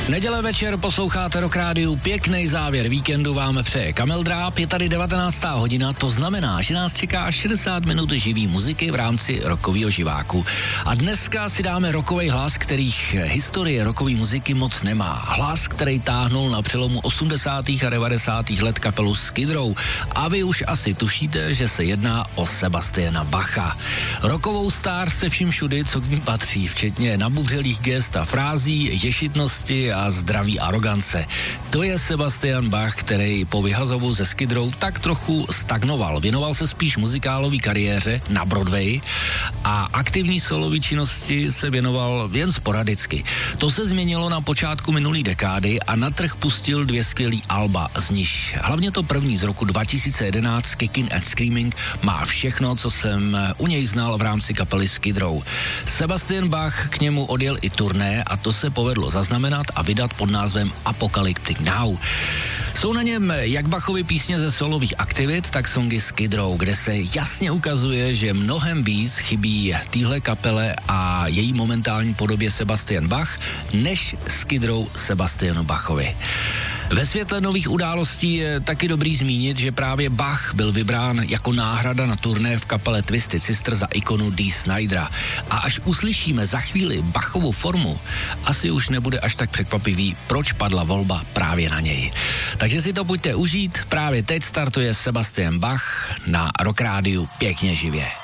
Neděle večer posloucháte Rock Rádiu, pěkný závěr víkendu vám přeje Kamil Dráb, je tady 19. hodina, to znamená, že nás čeká 60 minut živý muziky v rámci rockového živáku. A dneska si dáme rockový hlas, kterých historie rockové muziky moc nemá. Hlas, který táhnul na přelomu 80. a 90. let kapelu Skid Row. A vy už asi tušíte, že se jedná o Sebastiana Bacha. Rockovou star se vším všudy, co k ní patří, včetně nabuřelých gest a frází, ješitnosti a zdraví arogance. To je Sebastian Bach, který po vyhazovu ze Skid Row tak trochu stagnoval. Věnoval se spíš muzikálové kariéře na Broadway a aktivní solový činnosti se věnoval jen sporadicky. To se změnilo na počátku minulý dekády a na trh pustil 2 skvělý alba, z nich hlavně to první z roku 2011 Kicking and Screaming má všechno, co jsem u něj znal v rámci kapely Skid Row. Sebastian Bach k němu odjel i turné a to se povedlo zaznamenat a vydat pod názvem Apocalyptic Now. Jsou na něm jak Bachovy písně ze solových aktivit, tak songy Skid Row, kde se jasně ukazuje, že mnohem víc chybí téhle kapele a její momentální podobě Sebastian Bach, než Skid Row Sebastianu Bachovi. Ve světle nových událostí je taky dobrý zmínit, že právě Bach byl vybrán jako náhrada na turné v kapele Twisted Sister za ikonu Dee Snydera. A až uslyšíme za chvíli Bachovu formu, asi už nebude až tak překvapivý, proč padla volba právě na něj. Takže si to pojďte užít, právě teď startuje Sebastian Bach na Rock Rádiu pěkně živě.